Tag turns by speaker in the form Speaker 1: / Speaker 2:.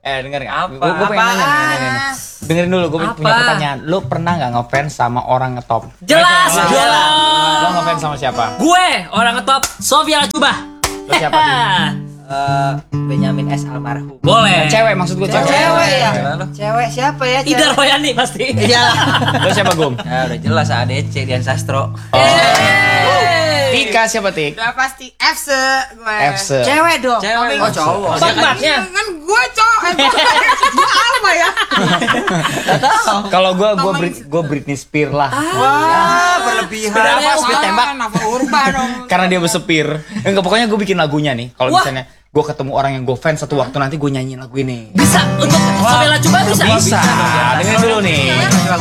Speaker 1: Denger nggak?
Speaker 2: Apa?
Speaker 1: Gue pengen nanya. Dengerin dulu, gue punya pertanyaan. Lu pernah nggak ngefans sama orang ngetop?
Speaker 2: Jelas.
Speaker 1: Lo ngefans sama siapa?
Speaker 2: Gue orang ngetop Sofia Lacuba.
Speaker 1: Lu siapa? Dim?
Speaker 3: Benyamin S almarhum.
Speaker 2: Boleh.
Speaker 1: Cewek, maksud gue cewek.
Speaker 3: Cewek ya.
Speaker 2: Gimana?
Speaker 3: Cewek siapa ya? Cewek?
Speaker 2: Ida Royani pasti.
Speaker 3: Iyalah.
Speaker 1: Lu siapa, Gum?
Speaker 3: Ya udah jelas ADC Dian Sastro.
Speaker 1: Tika siapa, Tik?
Speaker 4: Udah pasti FC gue.
Speaker 1: FC.
Speaker 3: Cewek dong.
Speaker 2: Cewek.
Speaker 3: Oh cowok.
Speaker 2: Tempatnya.
Speaker 4: Kan gue cowok. Gue apa ya?
Speaker 1: Kalau gue Britney Spears lah.
Speaker 4: Wah,
Speaker 3: berlebihan.
Speaker 2: Sebenarnya
Speaker 4: Wah,
Speaker 1: tembak.
Speaker 4: Nova Urba dong.
Speaker 1: Karena dia besepir. Enggak, pokoknya gue bikin lagunya nih. Kalau
Speaker 2: Wah.
Speaker 1: misalnya gue ketemu orang yang gue fans satu waktu, nanti gue nyanyiin lagu ini.
Speaker 2: Bisa untuk Sofia Lacuba bisa.
Speaker 1: Bisa. Dengerin dulu nih.